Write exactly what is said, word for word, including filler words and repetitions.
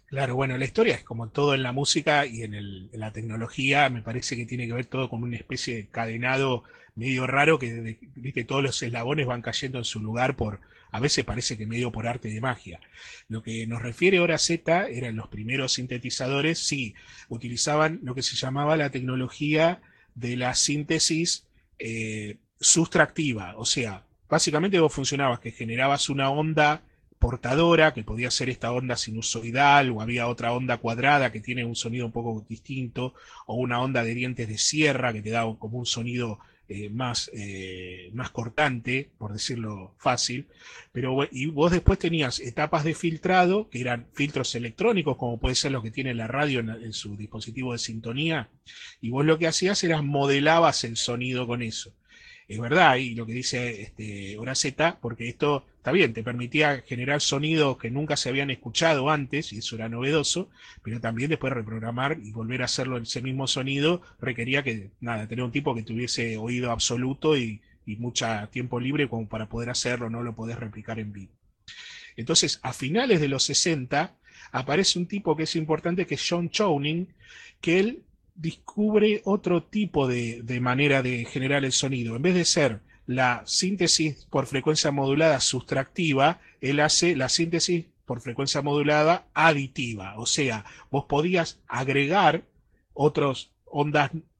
Claro, bueno, la historia es como todo en la música y en, el- en la tecnología, me parece que tiene que ver todo con una especie de cadenado medio raro que, de- viste, todos los eslabones van cayendo en su lugar por, a veces parece que medio por arte de magia. Lo que nos refiere Hora Z eran los primeros sintetizadores, sí, utilizaban lo que se llamaba la tecnología de la síntesis eh, sustractiva, o sea, básicamente vos funcionabas que generabas una onda portadora, que podía ser esta onda sinusoidal, o había otra onda cuadrada que tiene un sonido un poco distinto, o una onda de dientes de sierra que te da como un sonido eh, más, eh, más cortante, por decirlo fácil. Pero y vos después tenías etapas de filtrado, que eran filtros electrónicos, como puede ser lo que tiene la radio en, en su dispositivo de sintonía, y vos lo que hacías era modelabas el sonido con eso. Es verdad, y lo que dice este, Hora Z, porque esto está bien, te permitía generar sonidos que nunca se habían escuchado antes, y eso era novedoso, pero también después reprogramar y volver a hacerlo ese mismo sonido requería que, nada, tener un tipo que tuviese oído absoluto y, y mucho tiempo libre como para poder hacerlo, no lo podés replicar en vivo. Entonces, a finales de los sesenta, aparece un tipo que es importante, que es John Chowning, que él descubre otro tipo de, de manera de generar el sonido. En vez de ser la síntesis por frecuencia modulada sustractiva, él hace la síntesis por frecuencia modulada aditiva. O sea, vos podías agregar otros ondas